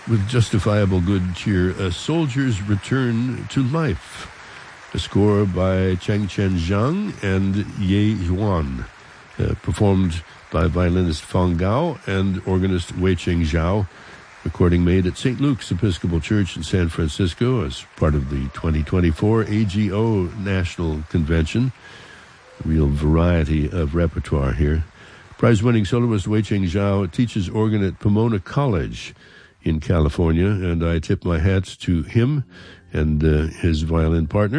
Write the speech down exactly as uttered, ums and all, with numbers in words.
with justifiable good cheer, A Soldier's Return to Life, a score by Cheng Chen Zhang and Ye Yuan, uh, performed by violinist Fang Gao and organist Wei Cheng Zhao. Recording made at Saint Luke's Episcopal Church in San Francisco as part of the twenty twenty-four A G O National Convention. A real variety of repertoire here. Prize-winning soloist Wei Cheng Zhao teaches organ at Pomona College in California, and I tip my hats to him and uh, his violin partner.